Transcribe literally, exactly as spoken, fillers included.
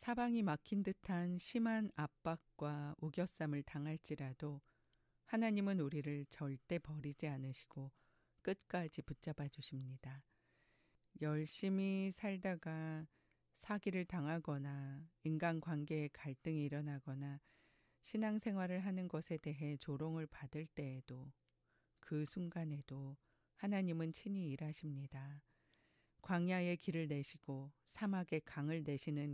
사방이 막힌 듯한 심한 압박과 우겨쌈을 당할지라도 하나님은 우리를 절대 버리지 않으시고 끝까지 붙잡아 주십니다. 열심히 살다가 사기를 당하거나 인간관계에 갈등이 일어나거나 신앙생활을 하는 것에 대해 조롱을 받을 때에도 그 순간에도 하나님은 친히 일하십니다. 광야에 길을 내시고 사막에 강을 내시는